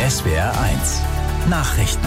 SWR1 Nachrichten.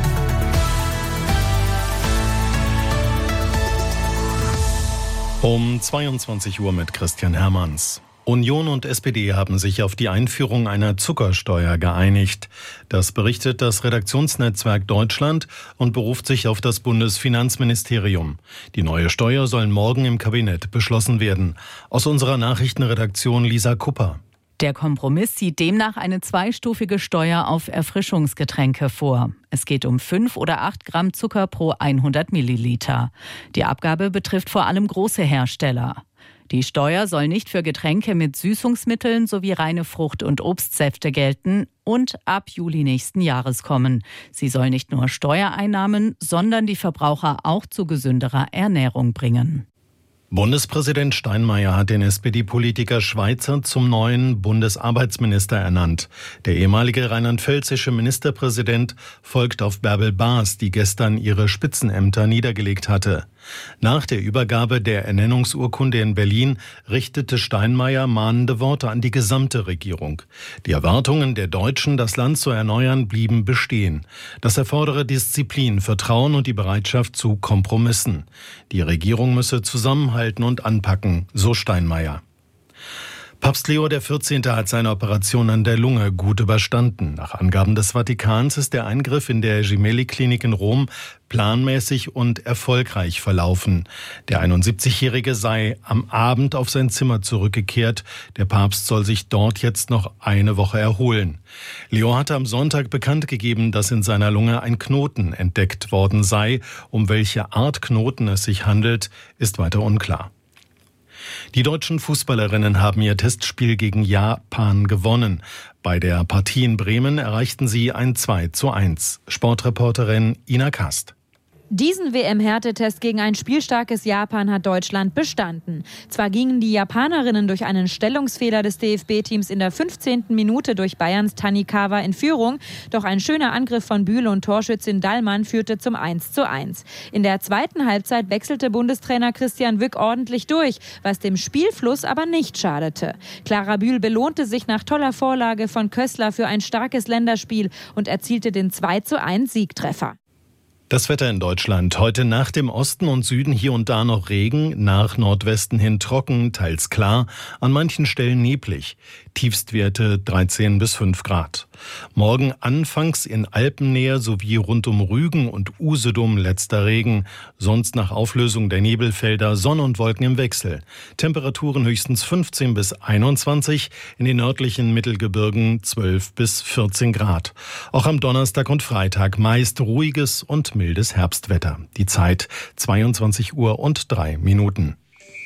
Um 22 Uhr mit Christian Hermanns. Union und SPD haben sich auf die Einführung einer Zuckersteuer geeinigt. Das berichtet das Redaktionsnetzwerk Deutschland und beruft sich auf das Bundesfinanzministerium. Die neue Steuer soll morgen im Kabinett beschlossen werden. Aus unserer Nachrichtenredaktion Lisa Kupper. Der Kompromiss sieht demnach eine zweistufige Steuer auf Erfrischungsgetränke vor. Es geht um 5 oder 8 Gramm Zucker pro 100 Milliliter. Die Abgabe betrifft vor allem große Hersteller. Die Steuer soll nicht für Getränke mit Süßungsmitteln sowie reine Frucht- und Obstsäfte gelten und ab Juli nächsten Jahres kommen. Sie soll nicht nur Steuereinnahmen, sondern die Verbraucher auch zu gesünderer Ernährung bringen. Bundespräsident Steinmeier hat den SPD-Politiker Schweizer zum neuen Bundesarbeitsminister ernannt. Der ehemalige rheinland-pfälzische Ministerpräsident folgt auf Bärbel Baas, die gestern ihre Spitzenämter niedergelegt hatte. Nach der Übergabe der Ernennungsurkunde in Berlin richtete Steinmeier mahnende Worte an die gesamte Regierung. Die Erwartungen der Deutschen, das Land zu erneuern, blieben bestehen. Das erfordere Disziplin, Vertrauen und die Bereitschaft zu Kompromissen. Die Regierung müsse zusammenhalten und anpacken, so Steinmeier. Papst Leo XIV. Hat seine Operation an der Lunge gut überstanden. Nach Angaben des Vatikans ist der Eingriff in der Gemelli-Klinik in Rom planmäßig und erfolgreich verlaufen. Der 71-Jährige sei am Abend auf sein Zimmer zurückgekehrt. Der Papst soll sich dort jetzt noch eine Woche erholen. Leo hatte am Sonntag bekannt gegeben, dass in seiner Lunge ein Knoten entdeckt worden sei. Um welche Art Knoten es sich handelt, ist weiter unklar. Die deutschen Fußballerinnen haben ihr Testspiel gegen Japan gewonnen. Bei der Partie in Bremen erreichten sie ein 2:1. Sportreporterin Ina Kast. Diesen WM-Härtetest gegen ein spielstarkes Japan hat Deutschland bestanden. Zwar gingen die Japanerinnen durch einen Stellungsfehler des DFB-Teams in der 15. Minute durch Bayerns Tanikawa in Führung, doch ein schöner Angriff von Bühl und Torschützin Dallmann führte zum 1:1. In der zweiten Halbzeit wechselte Bundestrainer Christian Wück ordentlich durch, was dem Spielfluss aber nicht schadete. Clara Bühl belohnte sich nach toller Vorlage von Kössler für ein starkes Länderspiel und erzielte den 2:1 Siegtreffer. Das Wetter in Deutschland. Heute Nacht im Osten und Süden hier und da noch Regen, nach Nordwesten hin trocken, teils klar, an manchen Stellen neblig. Tiefstwerte 13 bis 5 Grad. Morgen anfangs in Alpennähe sowie rund um Rügen und Usedom letzter Regen. Sonst nach Auflösung der Nebelfelder Sonne und Wolken im Wechsel. Temperaturen höchstens 15 bis 21, in den nördlichen Mittelgebirgen 12 bis 14 Grad. Auch am Donnerstag und Freitag meist ruhiges und mildes Herbstwetter. Die Zeit 22 Uhr und 3 Minuten.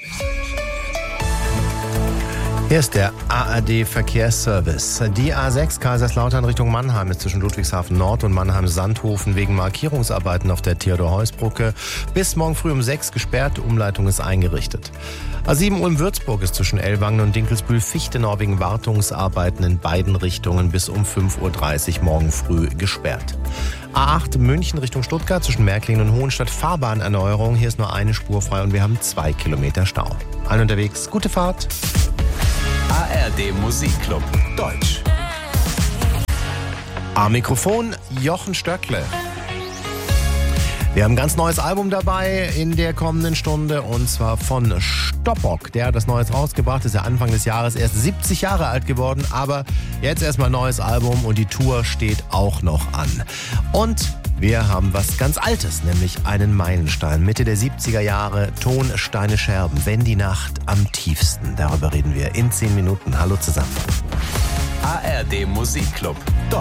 Hier ist der ARD-Verkehrsservice. Die A6 Kaiserslautern Richtung Mannheim ist zwischen Ludwigshafen Nord und Mannheim-Sandhofen wegen Markierungsarbeiten auf der Theodor-Heuss-Brücke bis morgen früh um 6 gesperrt. Umleitung ist eingerichtet. A7 Ulm-Würzburg ist zwischen Ellwangen und Dinkelsbühl-Fichtenau wegen Wartungsarbeiten in beiden Richtungen bis um 5:30 Uhr morgen früh gesperrt. A8 München Richtung Stuttgart zwischen Märklingen und Hohenstadt Fahrbahnerneuerung. Hier ist nur eine Spur frei und wir haben 2 Kilometer Stau. Allen unterwegs, gute Fahrt. ARD Musikclub Deutsch. Am Mikrofon Jochen Stöckle. Wir haben ein ganz neues Album dabei in der kommenden Stunde und zwar von Stoppock. Der hat das Neues rausgebracht, ist ja Anfang des Jahres erst 70 Jahre alt geworden, aber jetzt erstmal neues Album und die Tour steht auch noch an. Und wir haben was ganz Altes, nämlich einen Meilenstein. Mitte der 70er Jahre, Ton, Steine, Scherben, wenn die Nacht am tiefsten. Darüber reden wir in 10 Minuten. Hallo zusammen. ARD Musikclub Deutsch.